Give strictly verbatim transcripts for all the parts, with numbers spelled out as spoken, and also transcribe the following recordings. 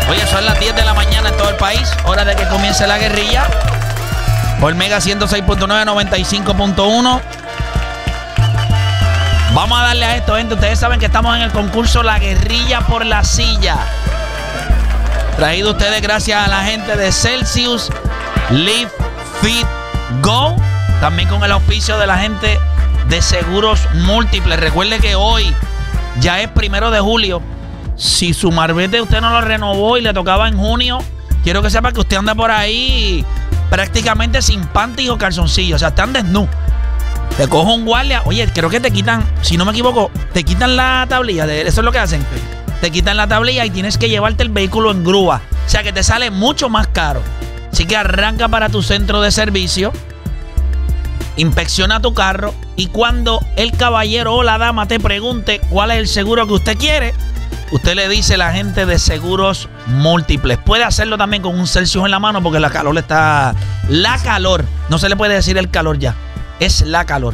Oye, son las diez de la mañana en todo el país. Hora de que comience la guerrilla. Por Mega ciento seis punto nueve, noventa y cinco punto uno. Vamos a darle a esto, gente. Ustedes saben que estamos en el concurso La Guerrilla por la Silla. Traído ustedes gracias a la gente de Celsius Live Fit Go. También con el auspicio de la gente de Seguros Múltiples. Recuerde que hoy ya es primero de julio. Si su marbete usted no lo renovó y le tocaba en junio, quiero que sepa que usted anda por ahí prácticamente sin panty o calzoncillos. O sea, están desnudos. Te cojo un guardia. Oye, creo que te quitan, si no me equivoco, te quitan la tablilla. De, eso es lo que hacen. Te quitan la tablilla y tienes que llevarte el vehículo en grúa. O sea, que te sale mucho más caro. Así que arranca para tu centro de servicio. Inspecciona tu carro. Y cuando el caballero o la dama te pregunte cuál es el seguro que usted quiere, usted le dice a la gente de Seguros Múltiples. Puede hacerlo también con un Celsius en la mano porque la calor está... La calor. No se le puede decir el calor ya. Es la calor.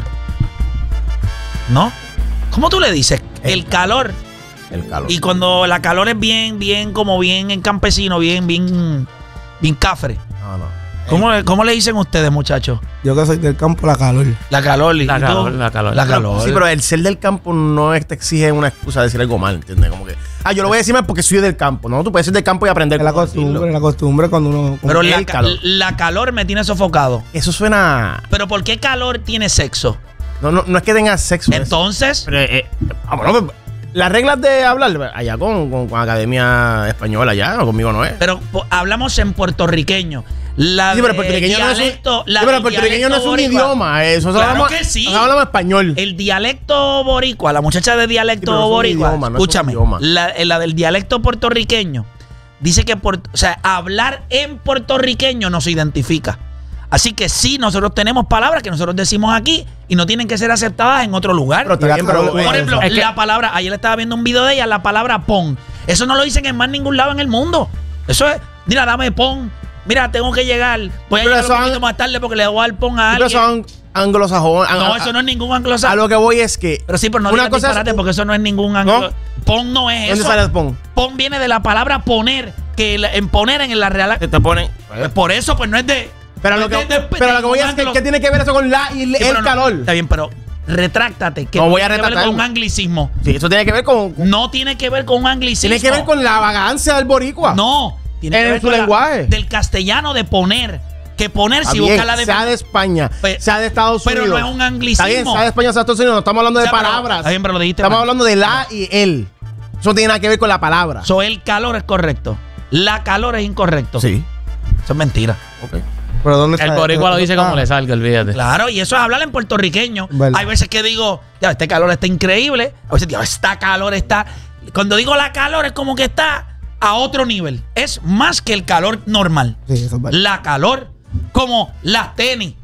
¿No? ¿Cómo tú le dices? El calor. El calor. Y cuando la calor es bien, bien, como bien en campesino, bien, bien, bien cafre. No, no. ¿Cómo, ¿Cómo le dicen ustedes, muchachos? Yo que soy del campo, la calor. La calor. La calor, la calor. La calor. Sí, pero el ser del campo no es, te exige una excusa de decir algo mal, ¿entiendes? Como que, ah, yo lo voy a decir mal porque soy del campo. No, tú puedes ser del campo y aprender. Es la cómo costumbre, decirlo. la costumbre cuando uno... Pero la, el calor. la calor me tiene sofocado. Eso suena... ¿Pero por qué calor tiene sexo? No, no, no es que tengas sexo. Entonces... Es, pero, eh, ah, bueno, pues, las reglas de hablar allá con, con, con Academia Española, allá, no, conmigo no es. Pero po, hablamos en puertorriqueño. La sí, pero el puertorriqueño no es un, la sí, pero el puertorriqueño no es un boricua. idioma. Eso Claro hablamos, que sí. hablamos español. El dialecto boricua, la muchacha de dialecto Sí, pero no es un boricua, idioma, no es un escúchame, idioma. la, la del dialecto puertorriqueño dice que, por, o sea, hablar en puertorriqueño no se identifica. Así que sí, nosotros tenemos palabras que nosotros decimos aquí y no tienen que ser aceptadas en otro lugar. Pero está bien, pero, Por ejemplo, es que- la palabra, ayer estaba viendo un video de ella, la palabra pon. Eso no lo dicen en más ningún lado en el mundo. Eso es, mira, dame pon. Mira, tengo que llegar. Voy a Pero llegar un eso poquito han- más tarde porque le voy a dar pon a pero alguien. son anglosajones. No, eso no es ningún anglosajón. A lo que voy es que. Pero sí, pero no una digas cosa disparate es, porque eso no es ningún anglo. Pon no es ¿dónde eso. sale el pon? Pon viene de la palabra poner, que la- en poner en la real. Te, te ponen. Pues por eso, pues no es de. Pero no lo que, es de- de- pero de lo que voy a ningún es que anglo- ¿qué tiene que ver eso con la y el, Sí, pero el no, calor? Está bien, pero retráctate. Que No voy a tiene que ver retratar. con un anglicismo. Sí, eso tiene que ver con. No tiene que ver con un anglicismo. Tiene que ver con la vagancia del boricua. No. Tiene En que ver su con la- lenguaje. del castellano de poner. Que poner, Está si bien, busca la de. sea de España, Pe- sea de Estados pero Unidos. no es un anglicismo. Está bien, sea de España, sea de Estados Unidos. No estamos hablando O de sea, pero- palabras. Está bien, pero lo dijiste Estamos mal. hablando de la y el. Eso no tiene nada que ver con la palabra. So, el calor es correcto. La calor es incorrecto. Sí. Eso es mentira. Ok. Pero ¿dónde El está? boricua lo ¿Dónde dice está? como le salga, olvídate. Claro, y eso es hablar en puertorriqueño. Verdad. Hay veces que digo, ya, este calor está increíble. A veces digo, esta calor está. Cuando digo la calor es como que está a otro nivel. Es más que el calor normal. Sí, eso es verdad. La calor, como las tenis.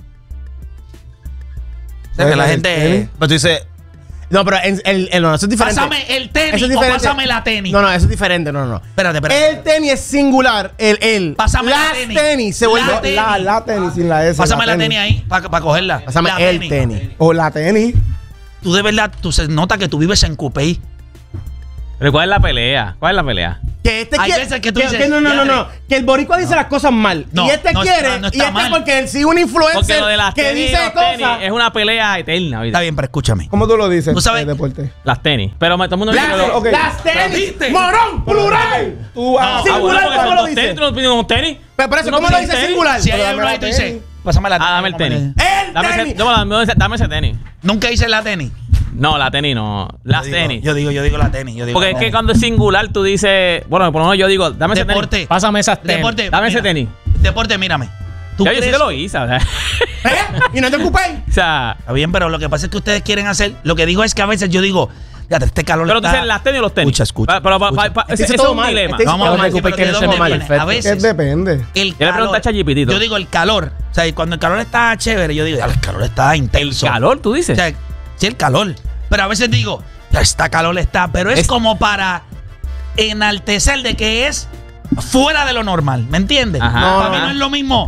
O sea, que ¿El la gente. tenis? Pero tú dices. No, pero en, el, el- no, eso es diferente. Pásame el tenis Eso es o diferente. pásame la tenis. No, no, eso es diferente. No, no, no. Espérate, espérate. El tenis es singular. El, el. Pásame la las tenis. tenis. se La vuelve. tenis. La, la tenis sin la S. Pásame la tenis ahí para cogerla. Pásame La el tenis. O la tenis. Tú de verdad, tú se nota que tú vives en Coupey. Pero ¿cuál es la pelea? ¿Cuál es la pelea? Que este Hay quiere. veces que tú que- dices, que no, no, no, "Diadre". no. Que el boricua dice las cosas mal. No, y este no quiere. está- no está y este mal. porque él sigue un Porque influencer lo de las que tenis, dice los tenis cosas. es una pelea eterna. ¿oíste? Está bien, pero escúchame. ¿Cómo tú lo dices? Tú sabes- eh, deporte. Las tenis. Pero todo el mundo dice que Las, lo- ok. las tenis. ¿Viste? ¡Morón! ¡Plural! Tú vas No, a- Ah, singular, bueno, porque ¿cómo son lo dos dice? tenis. ¿Tú no pides unos tenis? Pero por eso, ¿Tú no ¿cómo lo pides dice tenis? singular? Si hay Pero uno dame ahí, la tú dices, tenis. pásame la Ah, dame el tenis. El Dame ese, tenis. dame, dame- dame ese tenis. Nunca hice la tenis. No, la tenis no. Las Yo digo- tenis. Yo digo, yo digo la tenis. Yo digo Porque la es que tenis. cuando es singular tú dices, bueno, por lo menos yo digo, dame ese Deporte. tenis. Pásame esas tenis. Deporte, Dame ese mira. tenis. Deporte, mírame. ¿Tú Ya yo sí crees- te lo hice, o sea. ¿Eh? ¿Y no te ocupéis? o sea, Está bien, pero lo que pasa es que ustedes quieren hacer. Lo que digo es que a veces yo digo, ya este calor pero tú está. dices las tenis o los tenis. Escucha, escucha, Pa- Pero, pa- escucha. pa- pa- Este ese, dice ese todo es un mal, dilema. este dice Vamos a todo ver, mal. pero que ¿de eso dónde es mal, viene? perfecto. A Es veces depende. el Yo le pregunté a calor. ChatGPT. Yo digo el calor. O sea, y cuando el calor está chévere, yo digo, ya, el calor está El intenso. calor, tú O dices. sea, sí, el calor. Pero a veces digo, ya está calor está. Pero es, Es- como para enaltecer de que es fuera de lo normal. ¿Me entiendes? Ajá. Para No, mí no. no es lo mismo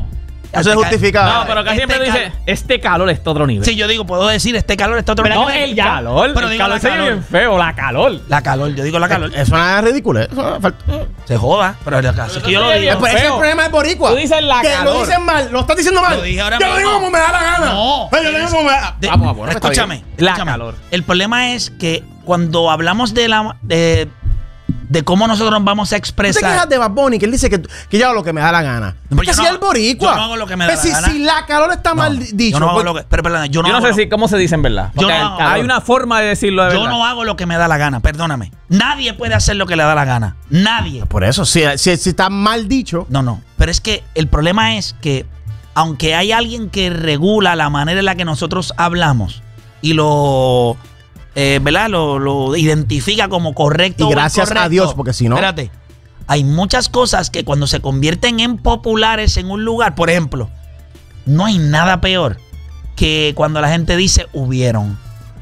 Eso se justifica. No, pero casi Este siempre tú dices, este calor está a otro nivel. Sí, yo digo, puedo decir, este calor está otro No, nivel. el calor. Pero el digo calor la se ve calor. bien feo, la calor. La calor, yo digo la calor. Es una ridícula. Eso no falta. Se joda, pero el caso es que yo lo Pero digo. eso Pues ese es el feo. problema de Boricua. Tú dices la que calor. lo dicen mal. Lo estás diciendo mal. Lo dije ahora yo lo mismo. digo como me da la gana. No. Pues yo lo digo como me da. De- Vamos, vamos, está escúchame, bien. La escúchame. calor. El problema es que cuando hablamos de la de, de cómo nosotros nos vamos a ¿Tú te expresar. quejas de Bad Bunny que él dice que, que yo hago lo que me da la gana? Pero Porque yo si no- es el boricua. yo no hago lo que me da Pero la si, gana. si la calor está No, mal dicho. yo no hago pues- lo que, pero perdona, yo no, Yo no hago sé lo- si cómo se dice en verdad. Yo Porque no el hago calor- hay calor. una forma de decirlo de yo verdad. no hago lo que me da la gana, perdóname. Nadie puede hacer lo que le da la gana. Nadie. Por eso, si, si, si está mal dicho. No, no. Pero es que el problema es que, aunque hay alguien que regula la manera en la que nosotros hablamos y lo, eh, ¿verdad? Lo, lo identifica como correcto. Y o gracias a incorrecto, Dios, porque si no- Espérate. Hay muchas cosas que cuando se convierten en populares en un lugar, por ejemplo, no hay nada peor que cuando la gente dice hubieron.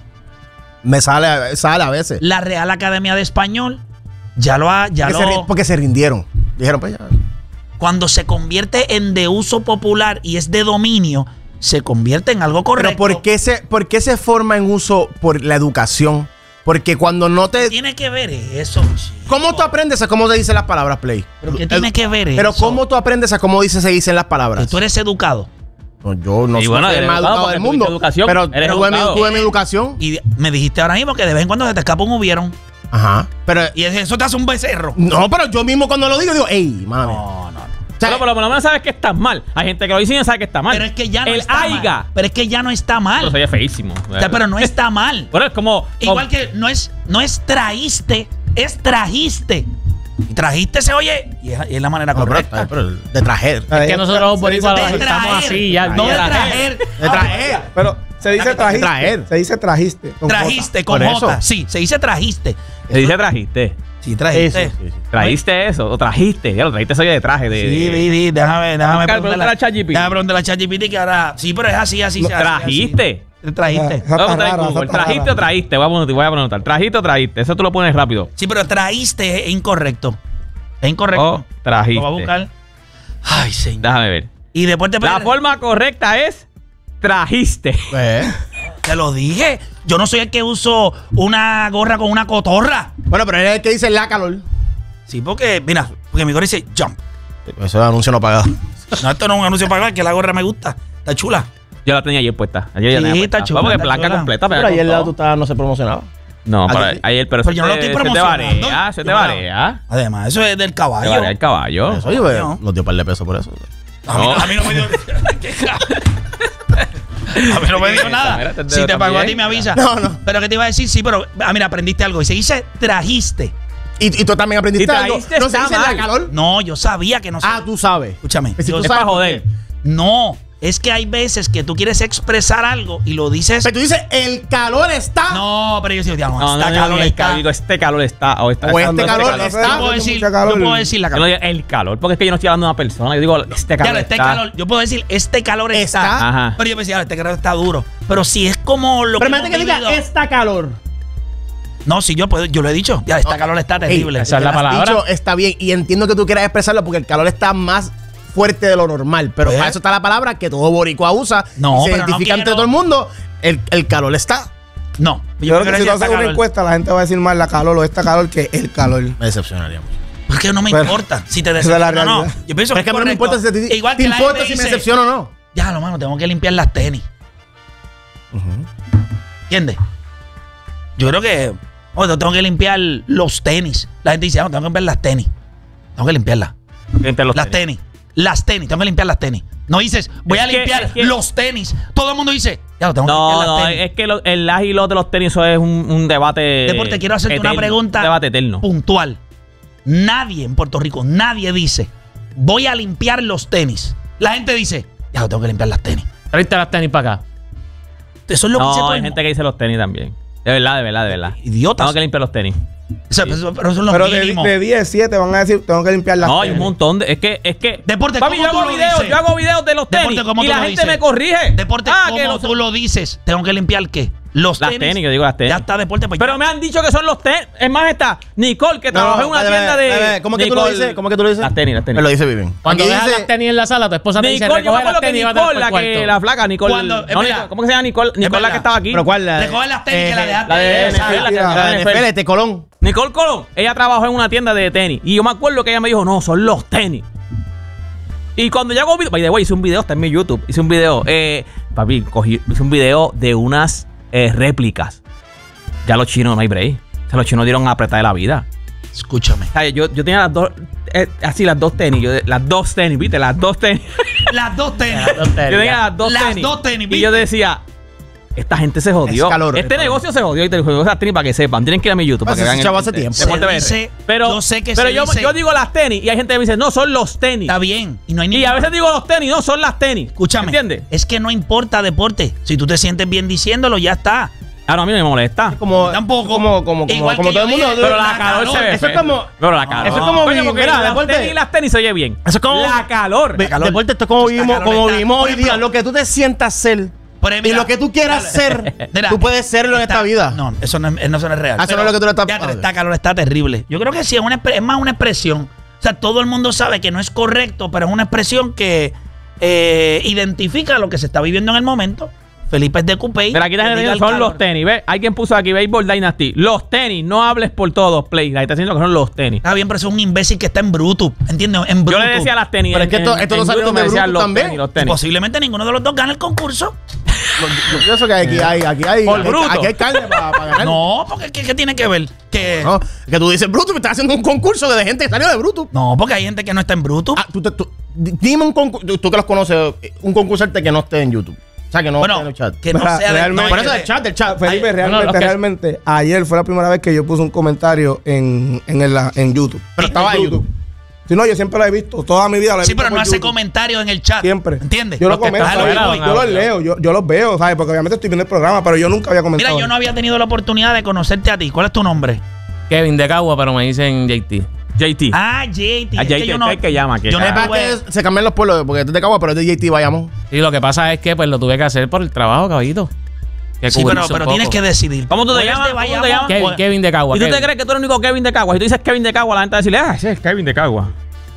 Me sale, sale a veces. La Real Academia de Español ya lo ha, ya Porque, lo, se, ri- porque se rindieron. Dijeron, pues ya. cuando se convierte en de uso popular y es de dominio, se convierte en algo correcto. Pero ¿por qué, se, ¿por qué se forma en uso por la educación? Porque cuando no te... Tiene que ver eso, chico. ¿Cómo tú aprendes a cómo se dicen las palabras, Play? ¿Pero qué tiene que ver Pero eso? ¿cómo tú aprendes a cómo dice, se dicen las Que palabras? tú eres educado. No, yo no Y soy bueno, el eres más educado educado porque del tuviste mundo. educación, Pero eres tuve mi, educado. tuve mi educación. Y me dijiste ahora mismo que de vez en cuando se te escapa un hubieron. Ajá. Pero... Y eso te hace un becerro. No, pero yo mismo cuando lo digo, digo, ey, mami. No, no, no. O sea, Pero por lo menos sabes que estás mal. Hay gente que lo dice y no sabe que está mal. Pero es que ya no el está aiga. mal. Pero es que ya no está mal. Pero sería feísimo. O sea, pero no está mal. Pero es como. Igual que no es, no es traíste, es trajiste. Y trajiste se oye y es, y es la manera no, pero, correcta. pero de trajer. Es que nosotros los boricuas De lo estamos traer, así ya. no de ya. traer. De trajer. Pero se dice trajiste. Traer. Se dice trajiste. con Trajiste con Por J. eso. Sí, se dice trajiste. Se dice trajiste. Sí, trajiste. Eso, sí, sí. Trajiste eso. O trajiste. Ya lo trajiste eso de traje. De, Sí, de- sí, sí, déjame, déjame Buscar, preguntarle preguntar a ChatGPT. Déjame preguntarle a ChatGPT que ahora. Sí, pero es así, así. No, así, trajiste. así. Trajiste. Esa está Vamos a traer rara, esa Google. está ¿Trajiste rara. o trajiste? Voy a, poner- voy a preguntar. ¿Trajiste o trajiste? Eso tú lo pones rápido. Sí, pero traíste es incorrecto. Es incorrecto. O trajiste. Lo va a buscar. Ay, señor. Déjame ver. Y después te La forma correcta es trajiste. Eh. Te lo dije. Yo no soy el que uso una gorra con una cotorra. Bueno, pero él es el que dice la calor. Sí, porque, mira, porque mi gorra dice jump. Eso es anuncio no pagado. No, esto no es un anuncio para que la gorra me gusta. Está chula. Yo la tenía ayer puesta. Ayer ya Sí, la tenía está puesta. chula, Vamos, que está blanca chula. completa. Pero pega ayer con la todo. tú estabas, no se promocionaba. No, Aquí- para ayer, pero, Pero yo no lo se- estoy se te promocionando. varía, se te Yo no- varía. Además, eso es del Se caballo. varía el caballo. Eso yo No. nos dio un par de pesos por eso. A mí, no, a mí no me dio. ¿Qué ca- A mí no me dio nada. Mira, te- Si te pagó a ti, también. me avisa. No, no. Pero ¿qué te iba a decir? Sí, pero ah, mira, aprendiste algo. Y se dice trajiste. Y, y tú también aprendiste Y algo. trajiste No se está dice mal. la calor. No, yo sabía que no se- Ah, tú sabes. Escúchame. Pues si yo- tú Es sabes para por joder. qué. No, es que hay veces que tú quieres expresar algo y lo dices. Pero tú dices, el calor está. No, pero yo sí, digamos, No, no, está no, calor, el está. calor, digo, este calor está. O, está, O este no, calor calor. está. Yo Hace puedo decir, mucha calor. yo puedo decir la Yo no calor. digo el calor, porque es que yo no estoy hablando de una persona. Yo digo, este calor Claro, este está. calor. Yo puedo decir, este calor está. Está. Ajá. Pero yo pensé, este calor está duro. Pero si es como lo Pero que. imagínate que hemos diga, vivido- está calor. No, si yo puedo, yo lo he dicho. Ya, este calor está terrible. Ey, esa es la lo que has palabra. dicho está bien. Y entiendo que tú quieras expresarlo porque el calor está más fuerte de lo normal. Pero Pues- para eso está la palabra que todo boricua usa. No, y se pero no identifica entre quiero- todo el mundo. El, el calor está. No, Yo creo que prefiero si tú decir haces está una calor. encuesta, la gente va a decir más la calor o esta calor que el calor. Me decepcionaría mucho. Porque no me Pero- importa si te esa es la decepciona o no. realidad. Yo pienso Pero es que a mí no me correcto. importa si te, Igual te que la importa gente si me dice, decepciono o no. ya, lo mano, tengo que limpiar las tenis. ¿Entiendes? Yo creo que, oye, tengo que limpiar los tenis. La gente dice, no, tengo que limpiar las tenis. Tengo que limpiarlas. Entre los Las tenis. Las tenis, tengo que limpiar las tenis. No dices, voy Es a que- limpiar es que- los tenis. Todo el mundo dice, ya lo tengo que No, limpiar no, las tenis. es que lo- el las y los de los tenis eso es un, un debate. Deporte, quiero hacerte una eterno, pregunta Un debate eterno. puntual. Nadie en Puerto Rico, nadie dice, voy a limpiar los tenis. La gente dice, ya lo tengo que limpiar las tenis. Ahorita las tenis para acá. Eso es lo que dice No, todo hay el gente mundo. que dice los tenis también. De verdad, de verdad, de verdad. Idiotas. Tengo que limpiar los tenis. O sea, pero, pero eso es lo Pero de, mínimo. de diez, siete van a decir, tengo que limpiar las No, hay un tenis. montón de. Es que, es que. Deporte, Papi, ¿cómo yo tú hago lo videos, dices? yo hago videos de los tenis. Deporte, ¿cómo y tú la lo gente dices? me corrige. Deporte, ah, ¿cómo que los- tú lo dices? Tengo que limpiar qué? Los Las tenis. tenis, que digo las tenis. Ya está deporte. Pues Pero ya. me han dicho que son los tenis. Es más, está Nicole, que No, trabajó en una bebe, tienda bebe, de. bebe. ¿Cómo que tú lo Nicole- dices? ¿Cómo que tú lo dices? Las tenis, las tenis. Me lo dice Viven. Cuando Aquí dejas dice- las tenis en la sala, tu esposa te dice, Nicole, yo me recoge las acuerdo que tenis y Nicole, llévatelas la, para el que, cuarto. la flaca, Nicole. Cuando- es no, verdad. Nicole, ¿cómo que se llama Nicole? Nicole, la verdad. que estaba aquí. ¿Pero cuál? La- Recoge las tenis eh, que la dejaste. la de esa. N F L, la que- La de N F L, este Colón. Nicole Colón, ella trabajó en una tienda de tenis. Y yo me acuerdo que ella me dijo, no, son los tenis. Y cuando yo hago video, by the way, hice un video, está en mi YouTube. Hice un video, eh, papi, cogí, hice un video de unas eh, réplicas. Ya los chinos no hay break. O sea, los chinos dieron a apretar de la vida. Escúchame. O sea, yo, yo tenía las dos, eh, así las dos tenis. Yo, las dos tenis, ¿viste? Las dos tenis. Las dos tenis. Las dos tenis, Yo tenía ya. las dos Las tenis. dos tenis, Y ¿viste? yo decía, esta gente se jodió. Es calor, este es calor. negocio se jodió y te digo esas tenis para que sepan. Tienen que ir a mi YouTube Pues para que ese vean. chavo el- hace el- tiempo. el Deporte Se B R. dice- pero yo sé que pero se yo, dice- yo digo las tenis y hay gente que me dice, no, son los tenis. Está bien. Y no hay Y ningún- a veces digo los tenis, no, son las tenis. Escúchame. ¿Entiendes? Es que no importa deporte. Si tú te sientes bien diciéndolo, ya está. Ah, no, a mí no me molesta. Como, Tampoco. Como, como, como, Igual como que todo el yo mundo. dije, Pero la la calor, calor. se ve Eso es feo. como- Pero la calor. eso es como Coño, vivir, porque mira, las deporte. tenis y las tenis se oye bien. Eso es como- La calor. Ve, calor. Deporte, esto es como Está vivimos, calor, como está- vivimos por hoy día. ejemplo- Lo que tú te sientas ser Pero y mira, lo que tú quieras dale. ser, Mira, tú puedes serlo en está- esta vida. No, eso no, es- eso no es real. Ah, eso no es lo que tú le estás- Ya, pero esta calor está terrible. Yo creo que sí, es, una, expre- es más una expresión. O sea, todo el mundo sabe que no es correcto, pero es una expresión que eh, identifica lo que se está viviendo en el momento. Felipe es de Coupey. Pero aquí está que diga diciendo el son calor. los tenis. ¿Ves? Alguien puso aquí Baseball Dynasty. Los tenis, no hables por todos, Play. Ahí está diciendo que son los tenis. Está bien, pero eso es un imbécil que está en Bruto. ¿Entiendes? En Bruto. Yo le decía las tenis. Pero es que en- esto- en- esto en lo salieron YouTube me de decían Bruto los también. tenis, los Y tenis. posiblemente ninguno de los dos gana el concurso. Yo pienso que aquí hay, aquí hay, Por aquí, bruto. aquí hay carne para ganar. No, porque ¿qué, qué tiene que ver? Que, No, es que tú dices Bruto, me estás haciendo un concurso de gente que salió de Bruto. no, porque hay gente que no está en Bruto. Ah, tú, te- tú- di- dime un concurso, tú, tú que los conoces, un concursante que no esté en YouTube. O sea, que no esté en bueno, el chat. que no Mira, sea de realmente- no, Por que eso de- del chat, del chat. Felipe, no, realmente, los que- realmente, ayer fue la primera vez que yo puse un comentario en, en, el- en YouTube. Pero estaba en YouTube. Si no, yo siempre lo he visto, toda mi vida lo he Sí, visto pero no por hace YouTube. comentarios en el chat. Siempre. ¿Entiendes? Yo lo Los que comento, están yo, fuera, yo van a los ver. leo, yo, yo los veo, ¿sabes? Porque obviamente estoy viendo el programa, pero yo nunca había comentado. Mira, yo no había tenido la oportunidad de conocerte a ti. ¿Cuál es tu nombre? Kevin de Cagua, pero me dicen J T. J T. Ah, J T. A Es J T, que yo es no, el que llama, que yo no Es Ah, para tuve- que se cambian los pueblos, porque este es de Cagua, pero es de J T Bayamón. Y lo que pasa es que pues lo tuve que hacer por el trabajo, caballito. Que Sí, pero, cubrirse un pero poco. tienes que decidir. ¿Cómo tú te O eres llamas? de ¿Cómo te Bayamón, llamas? Kevin, o- Kevin de Cagua. ¿Y tú te Kevin. crees que tú eres el único Kevin de Cagua? Si tú dices Kevin de Cagua, la gente va a decirle, ah, ese es Kevin de Cagua.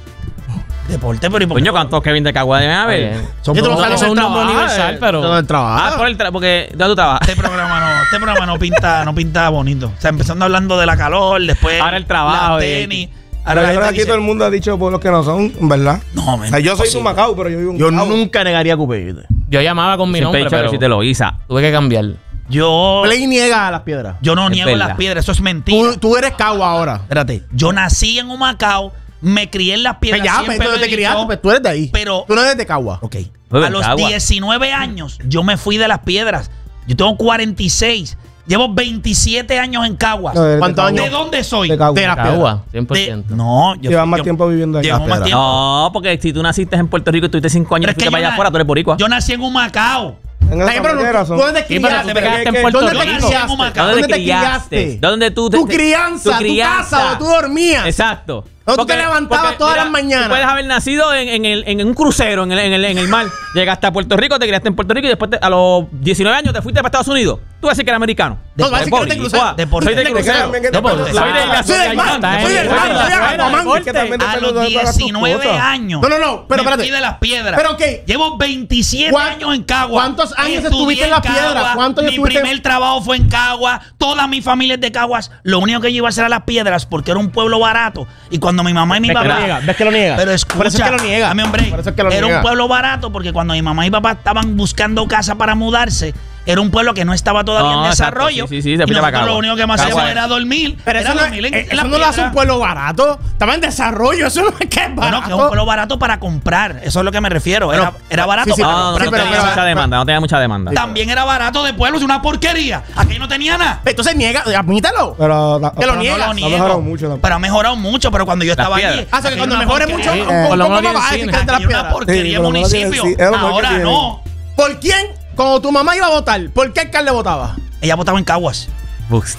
Deporte, pero ¿y por qué? Coño, ¿cuántos Kevin de Cagua deben haber? Bien. Son Yo te lo pocos. sales Eso es del un nombre trabajo, universal, eh, pero- todo el trabajo. Ah, por el tra porque ¿dónde tú trabajas? Este programa no, este programa no pinta, no pinta bonito. O sea, empezando hablando de la calor, después Ahora el trabajo la y- tenis. Ahora, la yo creo que gente aquí dice, todo el mundo ha dicho por los que no son, ¿verdad? No, O men, sea, yo soy imposible. un Macao, pero yo vivo en Yo Gao. nunca negaría a Coupey. Yo llamaba con mi Siempre he nombre, dicho que pero si te lo guisa. tuve que cambiar. Yo, Play niega a las piedras. yo no Es niego verdad. las piedras, eso es mentira. Tú, tú eres Cagua ahora. Espérate, yo nací en Humacao, me crié en las Pues piedras. ya, siempre pues, lo he entonces te criaste, dicho, pues tú eres de ahí. pero- tú no eres de Cagua. Ok. Pues A ven, los Cagua. diecinueve años yo me fui de las piedras. Yo tengo cuarenta y seis. Llevo veintisiete años en Caguas. No, de- de ¿Cuántos Cagua. ¿De dónde soy? De Cagua. De las Cagua, cien por De- ciento. no, yo Llevas más yo- tiempo viviendo aquí. Llevo Las más piedras. tiempo. No, porque si tú naciste en Puerto Rico y estuviste cinco años Pero y es que fuiste para yo allá na- afuera, tú eres boricua. Yo nací en Humacao. En Está esa bien, pero manera no- son- ¿dónde te Sí, pero tú criaste? te quedaste en que- Puerto ¿Dónde te Rico. criaste? Humacao. ¿Dónde te ¿Dónde te criaste? criaste? ¿Dónde tú te- Tu te- crianza, tu casa, donde tú dormías. Exacto. Donde tú te levantabas todas las mañanas. Tú puedes haber nacido en, en el, en un crucero en el, en, el, en el mar. Llegaste a Puerto Rico, te criaste en Puerto Rico y después te- a los diecinueve años te fuiste para Estados Unidos. Tú vas a decir que eres americano. No, vas a decir que no te boricua. crucero. De por- Soy de de- crucero. También que te- Deporte. Soy Soy de la Soy del mar, soy del mar, soy Aquaman. Es que también A depende los de dónde hagas tus diecinueve cosas. años. No, no, no, pero me espérate. fui de las piedras. Pero, ok. Llevo veintisiete ¿Cuán- años en Cagua. cuántos años Estudié estuviste en las Cagua, piedras? ¿Cuántos años Mi estuviste en- primer trabajo fue en Cagua. Toda mi familia es de Caguas. Lo único que yo iba a hacer a las piedras porque era un pueblo barato. Y cuando mi mamá y mi ¿Ves que papá. lo niega? ¿Ves que lo niega? Pero escucha, Por eso es que lo niega. dame, hombre, Por eso es que lo era niega. un pueblo barato porque cuando mi mamá y papá estaban buscando casa para mudarse, era un pueblo que no estaba todavía No, en exacto, desarrollo. sí, sí, sí, se y fuiste para nosotros Cagua. lo único que más Cagua hacíamos es. era dormir. Pero era eso no, dormir en- eh, en eso las no lo hace un piedras. pueblo barato. Estaba en desarrollo. Eso no es que es Bueno, barato. que es un pueblo barato para comprar. Eso es lo que me refiero. Era, Pero- era barato sí, sí, para No, no, no, comprar. no pero- tenía pero- mucha demanda, no tenía mucha demanda. También era barato de pueblo, es una porquería. Aquí no tenía nada. Entonces niega, admítalo. Pero la- Que lo pero niegas. no lo Ha niego. mejorado mucho tampoco. Pero ha mejorado mucho, pero cuando yo estaba piedras. allí. Ah, o sea, que aquí cuando era una mejore porquería. mucho, Sí, un eh, poco por lo menos más tiene vas a decir cine. que es de las Aquí era una piedras. porquería Sí, de por lo menos tiene- municipio. sí, es lo mejor que Ahora tiene. no. ¿Por quién? Cuando tu mamá iba a votar, ¿por qué alcalde votaba? Ella votaba en Caguas. Buxte.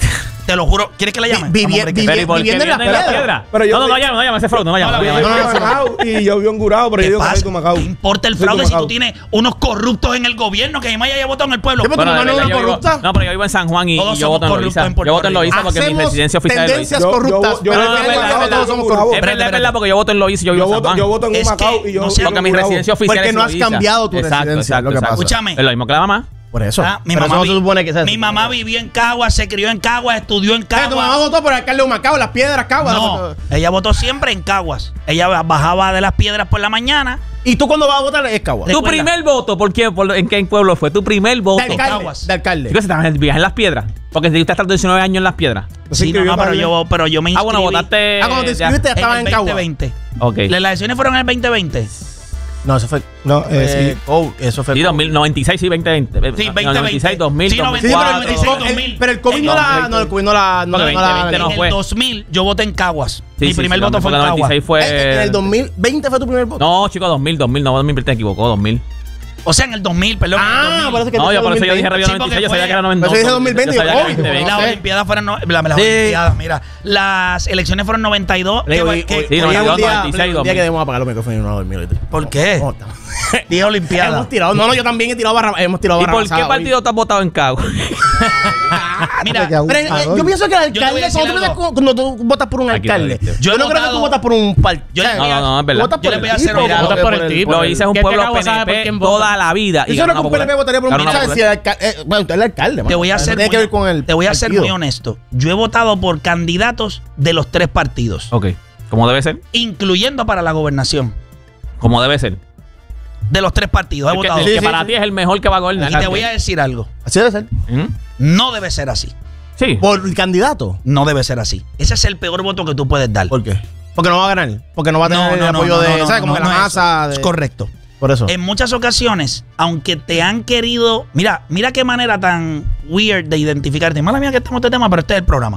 Te lo juro. ¿Quieres que la llame? Vi- Vamos, vivi- hombre, que- vivi- Pero ¿y por qué viviendo en las viene en la piedras. piedra? Pero yo- no, no, no llame, no llame, ese fraude, no llame. No, no no, llame. Yo vivo en Macao y yo vivo en Gurabo, pero yo ¿Qué digo que pasa? soy de Macao. ¿Qué importa el Soy de fraude si Macao. tú tienes unos corruptos en el gobierno que además haya votado en el pueblo? Sí, pero Bueno, tu de hermano verdad, es yo una vivo- corrupta. No, pero yo vivo en San Juan y, Todos y yo somos voto en corruptos Loíza. en Puerto Yo voto en Rico. Loíza porque mi Hacemos residencia oficial es tendencias Loíza. Yo- yo- corruptas. yo- pero yo- es yo- verdad, yo- todos yo- somos yo- corruptos. Es verdad, es verdad, porque yo voto en Loíza y yo vivo Yo en San voto, Juan. yo voto en Es Macao que y yo no sé- vivo Porque en mi Gurabo. residencia oficial Porque es no has Loíza. cambiado tu Exacto, residencia, exacto, lo que exacto. pasa. Escúchame. Es lo mismo que la mamá. Por eso. Ah, mi Pero mamá eso no vi- se supone que sea Mi así. mamá vivió en Caguas, se crió en Caguas, estudió en Eh, tu mamá Caguas. votó por el alcalde de Macao, las piedras, Caguas. No, ella votó siempre en Caguas. Ella bajaba de las piedras por la mañana. Y tú cuando vas a votar es Caguas. ¿Te Tu acuerdas? primer voto, ¿por qué? ¿Por- ¿En qué pueblo fue? Tu primer voto. De alcalde. Caguas. De alcalde. Chicos, estás vivías en las piedras. Porque si usted está diecinueve años en las piedras. Así Sí, que no, yo no, pero para- yo, pero yo me Ah, inscribí bueno, votaste. Ah, cuando te ya. inscribiste ya en estabas el en Caguas. veinte veinte. Ok. Las elecciones fueron en el veinte veinte. No, eso fue. No, eh, eh, sí. oh, eso fue. Sí, dos mil noventa y seis, sí, veinte veinte. Sí, No, veinte noventa y seis, dos mil, Sí, Sí, noventa y pero cuatro. el, noventa y seis, el- dos mil. pero el COVID no la. No, el COVID no la. No, Porque no la- veinte veinte no En fue. el dos mil yo voté en Caguas. Sí, Mi sí, primer sí, voto no, fue en porque Caguas. noventa y seis fue. Eh, En el dos mil veinte fue tu primer voto. No, chicos, dos mil, dos mil, no, dos mil, te equivocó, dos mil. O sea, en el dos mil, perdón. en el Ah, dos mil. parece que No, te yo fue por eso yo dije dos mil rápido Sí, noventa y seis, yo porque sabía que era fue- noventa. Por eso dije dos mil veinte, yo sabía yo, que oh, era veinte veinte. Las Olimpiadas fueron. no- la- las Sí. Olimpiadas, mira. Las elecciones fueron noventa y dos. Le digo, ¿Qué- hoy- qué- hoy- Sí, hoy es noventa y dos, un día- noventa y seis, un dos día mil. que debemos apagar los micrófonos y no dormir ahorita. ¿Por qué? No, estamos- Dije Olimpiada. Hemos tirado. No, no, yo también he tirado barra. Hemos tirado ¿Y barra por qué basada hoy. partido te has votado en Caguas? Mira, Que Pero, eh, yo pienso que el Yo te voy a alcalde, decir cuando, tú algo. votas- cuando tú votas por un Aquí está, alcalde, ¿viste? Yo yo he no creo que votado- tú votas por un partido. Yo- No, no, no, es verdad. Votas Yo por le el voy a hacer tipo, una- votas Votas por el tipo. Lo hice es un ¿Qué pueblo Caguas sabe por P N P quién vota? toda la vida. Eso ganó no es que una un P N P popular. votaría por un Ganó una ¿sabes? Si popular. el alcalde- eh, Bueno, usted es el alcalde, Te mano. voy a No ser tiene que muy- ver con el te voy a ser partido. muy honesto. Yo he votado por candidatos de los tres partidos, Ok, como debe ser. incluyendo para la gobernación. Como debe ser. De los tres partidos he El que, votado. el Sí, que sí, para sí. ti es el mejor que va a gobernar. Y te voy a decir algo. Así debe ser. ¿Mm? No debe ser así. Sí. Por el candidato. No debe ser así. Ese es el peor voto que tú puedes dar. ¿Por qué? Porque no va a ganar. Porque no va a tener el apoyo de. no, ¿Sabes? Como no, que la no es masa. eso. De... Es correcto. Por eso. En muchas ocasiones, aunque te han querido. Mira, mira qué manera tan weird de identificarte. Mala mía que estamos en este tema, pero este es el programa.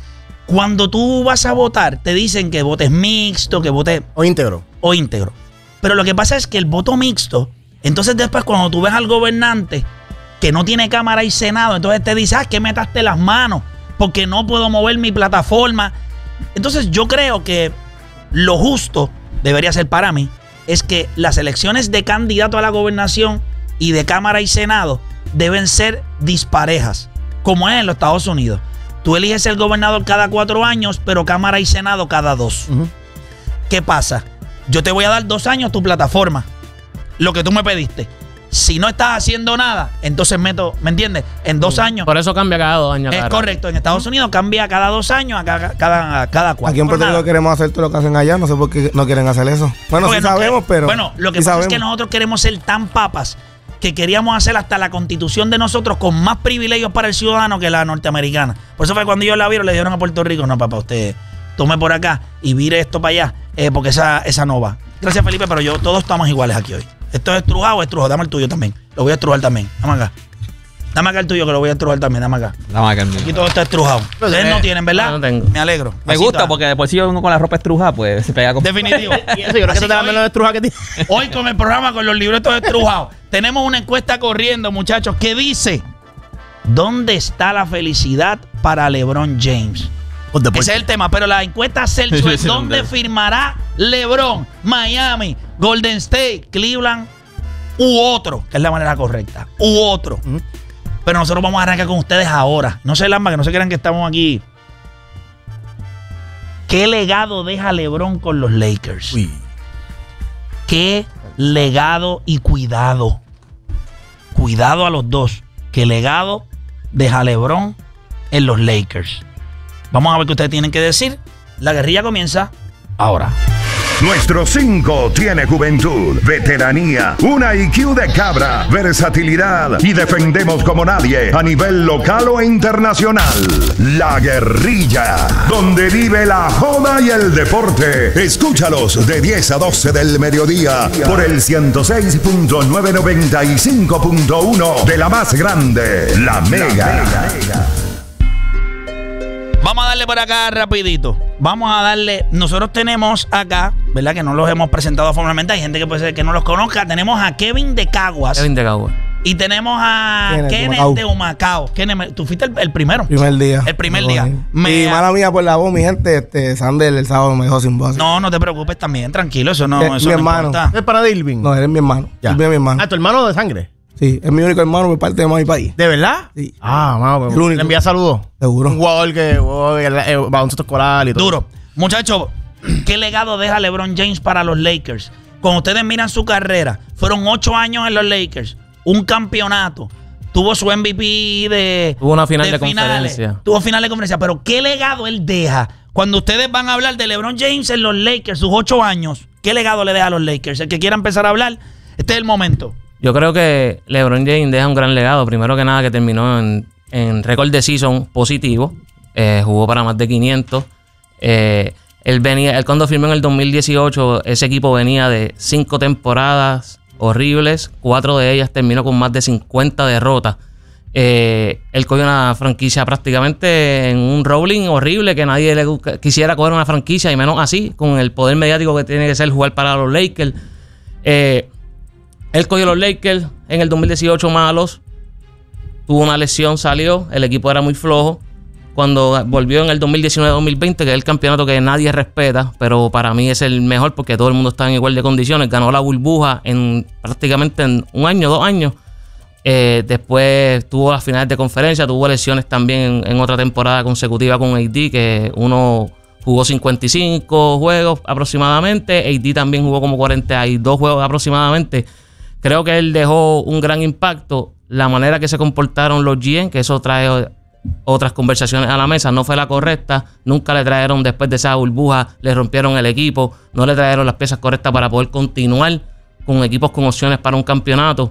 Cuando tú vas a votar, te dicen que votes mixto, que votes O íntegro. o íntegro. Pero lo que pasa es que el voto mixto, entonces después cuando tú ves al gobernante que no tiene Cámara y Senado, entonces te dice, ah, que metaste las manos porque no puedo mover mi plataforma. Entonces yo creo que lo justo debería ser para mí es que las elecciones de candidato a la gobernación y de Cámara y Senado deben ser disparejas, como es en los Estados Unidos. Tú eliges el gobernador cada cuatro años, pero Cámara y Senado cada dos. Ujú. ¿Qué pasa? Yo te voy a dar dos años tu plataforma, lo que tú me pediste. Si no estás haciendo nada, entonces meto, ¿me entiendes? En dos años. Por eso cambia cada dos años. Es cada correcto. En Estados Unidos cambia cada dos años, a cada, cada, a cada cuatro. Aquí en Por Puerto Rico nada. queremos hacer todo lo que hacen allá. No sé por qué no quieren hacer eso. Bueno, Porque sí no sabemos, que- pero. Bueno, lo que sí pasa es sabemos. que nosotros queremos ser tan papas que queríamos hacer hasta la constitución de nosotros con más privilegios para el ciudadano que la norteamericana. Por eso fue cuando ellos la vieron, le dijeron a Puerto Rico, no, papá, usted tome por acá y vire esto para allá, eh, porque esa, esa no va. Gracias, Felipe, pero yo todos estamos iguales aquí hoy. Esto es estrujado o estrujado. Dame el tuyo también. Lo voy a estrujar también. Dame acá. Dame acá el tuyo que lo voy a estrujar también. Dame acá. Dame acá el mío. Aquí todo está estrujado. Ustedes no tienen, ¿verdad? no tengo. Me alegro. Me Así gusta está. porque después si uno con la ropa estrujada, pues se pega con. Definitivo. Y eso, yo creo que Así te está dando hoy- la estruja que tiene. Hoy con el programa, con los libretos estrujados, tenemos una encuesta corriendo, muchachos, que dice, ¿dónde está la felicidad para LeBron James? Ese es el tema, pero la encuesta Celsius Sí, es sí, ¿dónde sí. firmará LeBron, Miami, Golden State, Cleveland u otro? Que es la manera correcta, u otro. Ujú. Pero nosotros vamos a arrancar con ustedes ahora. No se lamba, que no se crean que estamos aquí. ¿Qué legado deja LeBron con los Lakers? Uy. Qué legado y cuidado. Cuidado a los dos. Qué legado deja LeBron en los Lakers. Vamos a ver qué ustedes tienen que decir. La guerrilla comienza ahora. Nuestro cinco tiene juventud, veteranía, una I Q de cabra, versatilidad y defendemos como nadie a nivel local o internacional. La guerrilla, donde vive la joda y el deporte. Escúchalos de diez a doce del mediodía por el ciento seis punto novecientos noventa y cinco punto uno de la más grande, la Mega. Vamos a darle por acá rapidito. Vamos a darle. Nosotros tenemos acá, ¿verdad? Que no los hemos presentado formalmente. Hay gente que puede ser que no los conozca. Tenemos a Kevin de Caguas. Kevin de Caguas. Y tenemos a Kenneth, Kenneth Humacao. de Humacao. Kenneth, tú fuiste el, el primero. Primer día. El primer Me día. cogí. Me- Y mala mía por la voz, mi gente. Este, Sander el sábado me dejó sin voz. No, no te preocupes también, tranquilo, eso no, Eh, eso mi no hermano. importa. ¿Es para de Irving? No, él es mi hermano. Ya. Él es mi hermano. Ah, tu hermano de sangre. Sí, es mi único hermano por parte de mami y país. ¿De verdad? Sí. Ah, mano, El único. le envía saludos. Seguro. Un jugador que oh, el, el baloncesto escolar y todo. Duro. Muchachos, ¿qué legado deja LeBron James para los Lakers? Cuando ustedes miran su carrera, fueron ocho años en los Lakers, un campeonato, tuvo su M V P de... Tuvo una final de finales, conferencia. Tuvo final de conferencia, pero ¿qué legado él deja? Cuando ustedes van a hablar de LeBron James en los Lakers, sus ocho años, ¿qué legado le deja a los Lakers? El que quiera empezar a hablar, este es el momento. Yo creo que LeBron James deja un gran legado. Primero que nada, que terminó en, en récord de season positivo. Eh, jugó para más de quinientos. Eh, él venía, él cuando firmó en el dos mil dieciocho, ese equipo venía de cinco temporadas horribles. Cuatro de ellas terminó con más de cincuenta derrotas. Eh, él cogió una franquicia prácticamente en un rolling horrible que nadie le gu- quisiera coger una franquicia, y menos así, con el poder mediático que tiene que ser jugar para los Lakers. Eh, él cogió los Lakers en el dos mil dieciocho malos, tuvo una lesión, salió, el equipo era muy flojo. Cuando volvió en el dos mil diecinueve dos mil veinte, que es el campeonato que nadie respeta, pero para mí es el mejor porque todo el mundo está en igual de condiciones, ganó la burbuja en prácticamente en un año, dos años. Eh, después tuvo las finales de conferencia, tuvo lesiones también en, en otra temporada consecutiva con A D, que uno jugó cincuenta y cinco juegos aproximadamente, A D también jugó como cuarenta y dos juegos aproximadamente. Creo que él dejó un gran impacto. La manera que se comportaron los G M, que eso trae otras conversaciones a la mesa, no fue la correcta. Nunca le trajeron, después de esa burbuja, le rompieron el equipo, no le trajeron las piezas correctas para poder continuar con equipos con opciones para un campeonato.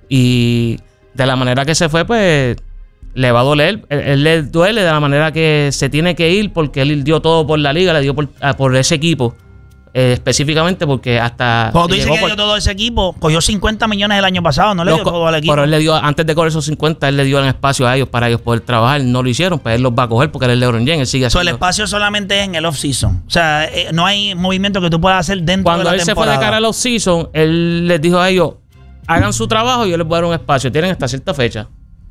Y de la manera que se fue, pues le va a doler. Él, él le duele de la manera que se tiene que ir, porque él dio todo por la liga, le dio por, a- por ese equipo. Eh, específicamente porque hasta... Cuando tú dices llegó que por- dio todo ese equipo, cogió cincuenta millones el año pasado, no le los dio co- todo al equipo. Pero él le dio, antes de coger esos cincuenta, él le dio el espacio a ellos para ellos poder trabajar. No lo hicieron, pues él los va a coger porque él es LeBron James, él sigue So, el haciendo. espacio solamente es en el off-season. O sea, eh, no hay movimiento que tú puedas hacer dentro Cuando de la él se fue temporada. de cara a los season, él les dijo a ellos, hagan su trabajo y yo les voy a dar un espacio. Tienen hasta cierta fecha.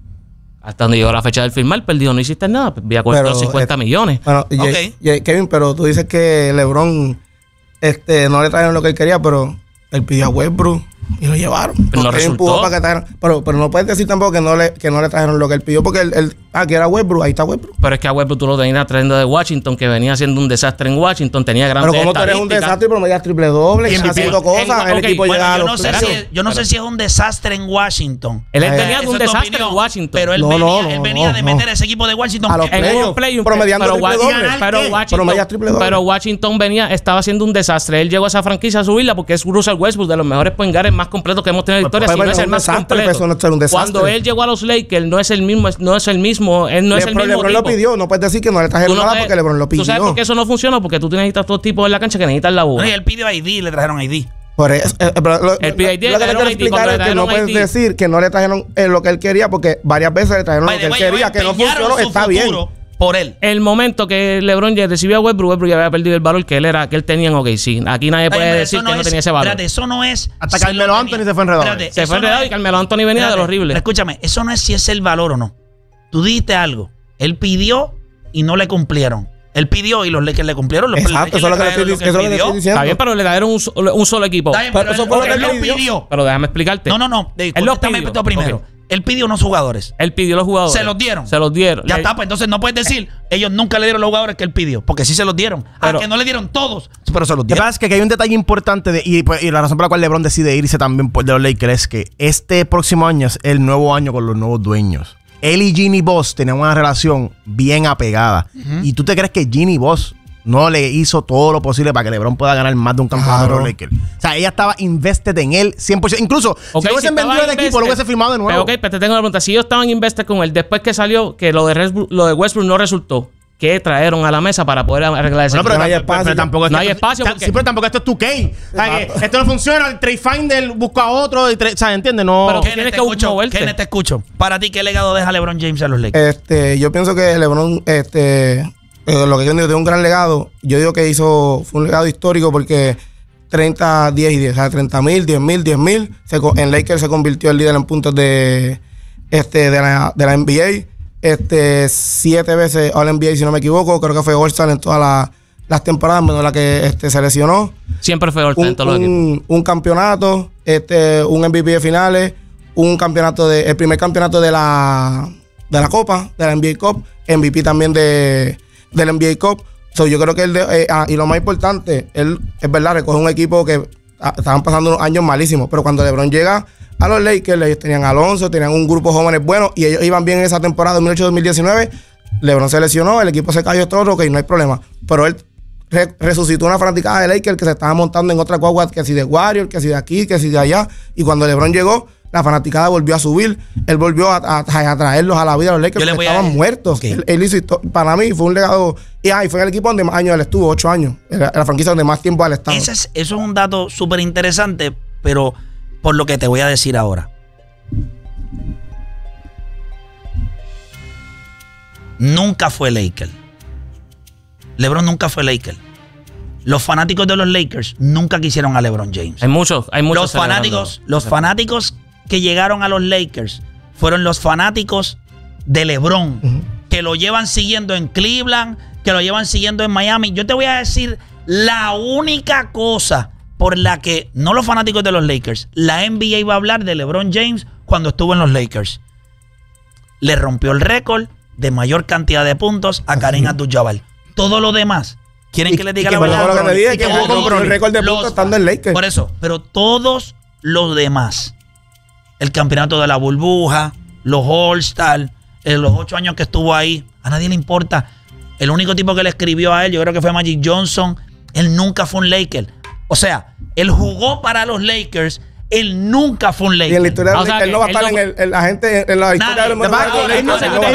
Hasta donde llegó la fecha del firmar, perdido, no hiciste nada, pues voy a cortar Pero, los cincuenta eh, millones. Bueno, y- Ok. y- Kevin, pero tú dices que LeBron este, no le trajeron lo que él quería, pero él pidió a Westbrook y lo llevaron. Pero no Porque él resultó. empujó para que trajeran- pero, pero no puedes decir tampoco que no le, que no le trajeron lo que él pidió, porque él, él ah, que era Westbrook, ahí está Westbrook. Pero es que a Westbrook tú lo tenías trayendo de Washington, que venía siendo un desastre en Washington, tenía grandes Pero como tú eres un estadísticas. desastre y promedias triple doble, Y y M V P. haciendo cosas, En- el ok, equipo bueno, llega a Yo los no sé, playoffs. si, yo no sé si es un desastre en Washington. Él Eh, venía de Esa un es tu desastre opinión, en Washington. Pero él No, venía, no, él no, venía no, de no. meter ese equipo de Washington. A los que- En playoffs, un play, promediando pero, triple Wa- doble. pero ¿Qué? Washington, Promedias triple doble. pero Washington venía, estaba haciendo un desastre. Él llegó a esa franquicia a subirla porque es Russell Westbrook, de los mejores point guards más completos que hemos tenido en la Pues, historia. pues, Si no pues, es el un más desastre, completo. pues, eso no es ser un desastre. Cuando él llegó a los Lakers, no es el mismo, no es el mismo, él no es Le- el pero mismo LeBron lo tipo. pidió, no puedes decir que no le Tú trajeron no nada puedes- porque LeBron lo pidió. ¿Tú sabes por qué eso no funciona? Porque tú necesitas todo tipo en la cancha que necesitas la bola. No, y él pidió I D, le trajeron I D. Por eso, eh, pero lo, El P I D lo que te le quiero trajeron explicar I D, es que no cuando le puedes trajeron I D. decir que no le trajeron eh, lo que él quería, porque varias veces le trajeron By lo the que él way, quería, ellos que no empeñaron funcionó, su está bien. futuro por él. El momento que LeBron James recibió a Westbrook, Westbrook ya había perdido el valor que él era, que él tenía en O K C. Aquí nadie puede Oye, decir eso que no es- tenía ese valor. Espérate, eso no es. Hasta si Carmelo lo Anthony tenía- se fue enredado. Espérate, Se eso fue no enredado es- y Carmelo Anthony venía de espérate, lo horrible. Escúchame, eso no es si es el valor o no. Tú dijiste algo. Él pidió y no le cumplieron. Él pidió y los Lakers le cumplieron. Los Exacto, Lakers eso es lo que le le estoy, trajeron eso es lo que te pidió. estoy diciendo. Está bien, pero le trajeron un, so- un solo equipo. Está bien, Pero pero eso él, fue lo que él él lo pidió. pidió. Pero déjame explicarte. No, no, no. Él los Contéstame pidió. esto primero. Ok. Él pidió unos jugadores. Él pidió los jugadores. Se los dieron. Se los dieron. Ya Le- está, pues entonces no puedes decir, ellos nunca le dieron los jugadores que él pidió, porque sí se los dieron. Pero- a que no le dieron todos, pero se los Lo que dieron. pasa es que aquí hay un detalle importante de, y, pues, y la razón por la cual LeBron decide irse también por de los Lakers es que este próximo año es el nuevo año con los nuevos dueños. Él y Ginny Boss tenían una relación bien apegada. ¿Y tú te crees que Ginny Boss no le hizo todo lo posible para que LeBron pueda ganar más de un campeonato Claro. de los Lakers? O sea, ella estaba invested en él cien por ciento. Incluso, Ok, si no hubiesen estaba vendido el equipo, lo invested. hubiese firmado de nuevo. Pero ok, pero te tengo una pregunta. Si ellos estaban invested con él, después que salió que lo de, Westbrook, lo de Westbrook no resultó, ¿qué trajeron a la mesa para poder arreglar ese Bueno, pero, equipo? no hay tampoco- espacio. pero tampoco es No que hay esto- espacio ta- porque- Sí, pero tampoco esto es tu K. O sea, que esto no funciona. El trade finder busca a otro. Y tra- o sea, ¿entiendes? No. Pero Kenneth, tienes te que escucho. moverte. Kenneth, te escucho. Para ti, ¿qué legado deja LeBron James a los Lakers? Este, yo pienso que LeBron, este, eh, lo que yo digo, tiene un gran legado. Yo digo que hizo, fue un legado histórico porque treinta, diez y diez. O sea, treinta mil, diez mil, diez mil. En Lakers se convirtió el líder en puntos de, este, de, la, de la N B A. Este, siete veces All N B A, si no me equivoco. Creo que fue All-Star en todas las, las temporadas, menos la que este, se lesionó. Siempre fue All-Star en todos los equipos. Un, un campeonato, este, un M V P de finales, un campeonato de, el primer campeonato de la, de la Copa, de la N B A Cup, M V P también de, del N B A Cup. So, yo creo que él, de, eh, ah, y lo más importante, él, es verdad, recoge un equipo que ah, estaban pasando unos años malísimos, pero cuando LeBron llega a los Lakers, ellos tenían a Alonso, tenían un grupo de jóvenes buenos, y ellos iban bien en esa temporada dos mil ocho dos mil diecinueve. LeBron se lesionó, el equipo se cayó todo, ok, no hay problema. Pero él re, resucitó una fanaticada de Lakers que se estaba montando en otra guagua, que si de Warriors, que si de aquí, que si de allá. Y cuando LeBron llegó, la fanaticada volvió a subir. Él volvió a, a, a traerlos a la vida a los Lakers porque estaban a... muertos. Okay. Él, él hizo, para mí fue un legado. Y, ah, y fue el equipo donde más años él estuvo, ocho años. La, la franquicia donde más tiempo él estaba. Ese es, eso es un dato súper interesante, pero por lo que te voy a decir ahora. Nunca fue Laker. LeBron nunca fue Laker. Los fanáticos de los Lakers nunca quisieron a LeBron James. Hay muchos, hay muchos. Los fanáticos, los fanáticos que llegaron a los Lakers fueron los fanáticos de LeBron, uh-huh. que lo llevan siguiendo en Cleveland, que lo llevan siguiendo en Miami. Yo te voy a decir la única cosa por la que, no los fanáticos de los Lakers, la N B A iba a hablar de LeBron James cuando estuvo en los Lakers. Le rompió el récord de mayor cantidad de puntos a Kareem Abdul-Jabbar. Todo lo demás, ¿quieren que les diga la verdad? Lo que te dije, que jugó el récord de puntos estando en Lakers. Por eso, pero todos los demás, el campeonato de la burbuja, los All-Star, los ocho años que estuvo ahí, a nadie le importa. El único tipo que le escribió a él, yo creo que fue Magic Johnson, él nunca fue un Laker. O sea, él jugó para los Lakers, él nunca fue un Laker. Y en la historia de los Lakers, él no va a estar en el, en la gente, en la historia de los Lakers. Él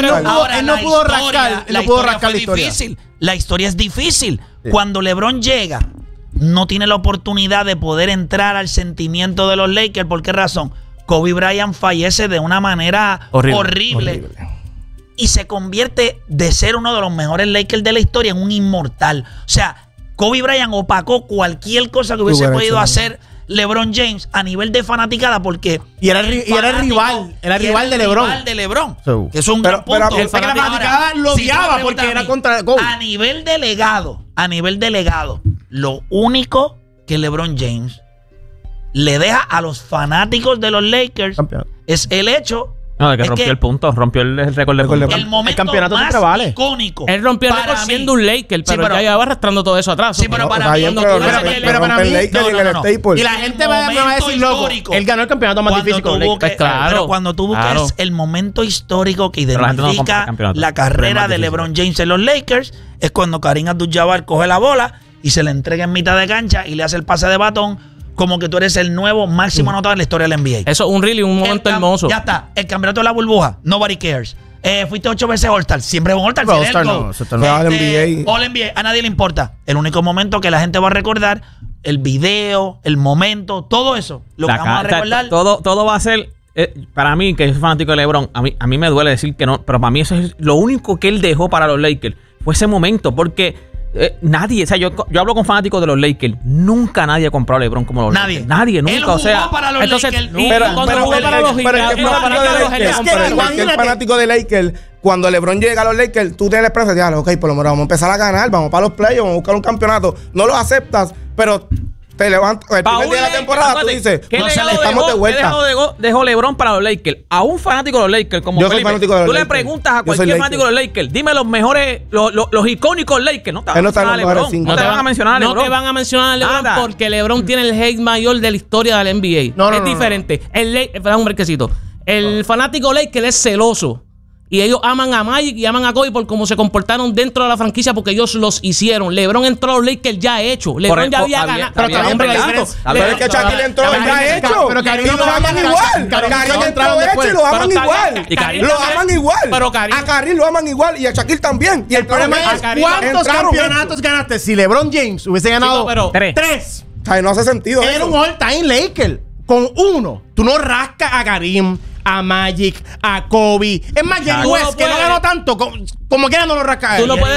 no pudo rascar, él no pudo rascar la historia. Difícil. La historia es difícil. Sí. Cuando LeBron llega, no tiene la oportunidad de poder entrar al sentimiento de los Lakers. ¿Por qué razón? Kobe Bryant fallece de una manera horrible, horrible, horrible. Y se convierte de ser uno de los mejores Lakers de la historia en un inmortal. O sea, Kobe Bryant opacó cualquier cosa que hubiese podido hecho, hacer LeBron James a nivel de fanaticada, porque y era, el, y era el rival, era el rival de LeBron. rival de LeBron. So, que es un pero, gran punto. Pero, pero la fanaticada lo odiaba si porque era contra Kobe. A nivel de legado, a nivel de legado, lo único que LeBron James le deja a los fanáticos de los Lakers Campeón. es el hecho No, de que rompió que el punto, rompió el, el récord de puntos. El momento el campeonato más vale. icónico. Él rompió el récord siendo un Laker, pero, sí, pero ya llevaba arrastrando todo eso atrás. Sí, pero para mí, pero para mí, y la gente va a decir, loco, él ganó el campeonato más difícil con los Lakers. Claro. Pero cuando tú buscas el momento histórico que identifica la carrera de LeBron James en los Lakers, es cuando Kareem Abdul-Jabbar coge la bola y se le entrega en mitad de cancha y le hace el pase de batón, como que tú eres el nuevo máximo anotador en la historia del N B A. Eso es un really, un momento hermoso. Ya está. El campeonato de la burbuja. Nobody cares. Eh, fuiste ocho veces All-Star. Siempre un All-Star. All-Star no. Eso no. All N B A. All N B A. A nadie le importa. El único momento que la gente va a recordar, el video, el momento, todo eso. Lo la que vamos a recordar. Todo, todo va a ser... Eh, para mí, que soy fanático de LeBron, a mí, a mí me duele decir que no, pero para mí eso es lo único que él dejó para los Lakers. Fue ese momento, porque... Eh, nadie, o sea, yo, yo hablo con fanáticos de los Lakers. Nunca nadie ha comprado a LeBron como los nadie. Lakers. Nadie, nunca. Él jugó o sea, para los entonces, Lakers. No, pero cuando pero, jugó pero, para los Pero es que el fanático de Lakers, cuando LeBron llega a los Lakers, tú tienes la esperanza de, ok, por lo menos vamos a empezar a ganar, vamos para los playoffs, vamos a buscar un campeonato. No lo aceptas, pero te levantas el primer día de la temporada, tú dices, ¿qué no estamos de vuelta? ¿Qué dejó, dejó LeBron para los Lakers? A un fanático de los Lakers, como yo Felipe, soy fanático de los tú Lakers. le preguntas a cualquier fanático de los Lakers, dime los mejores, los, los, los icónicos Lakers. No te van a mencionar a LeBron. No te van a mencionar a LeBron. No te van a mencionar a LeBron Nada. porque LeBron tiene el hate mayor de la historia del N B A. No, no, es no, diferente. No. El Lakers, un brequecito. El fanático Lakers es celoso. Y ellos aman a Magic y aman a Kobe por cómo se comportaron dentro de la franquicia porque ellos los hicieron. LeBron entró a los Lakers ya hecho. LeBron por, ya había ganado. Pero también pero es que Shaquille entró ya hecho. Pero Kareem lo aman igual. Kareem entró hecho y lo aman igual. Lo aman igual. A Kareem lo aman igual y a Shaquille también. Y el problema es ¿cuántos campeonatos ganaste? Si LeBron James hubiese ganado tres. No hace sentido. Era un all-time Laker. Con uno, tú no rascas a Kareem, a Magic, a Kobe. Es más, Jerry West, que no ganó tanto, como, como quiera no lo rasca a él. Tú no puedes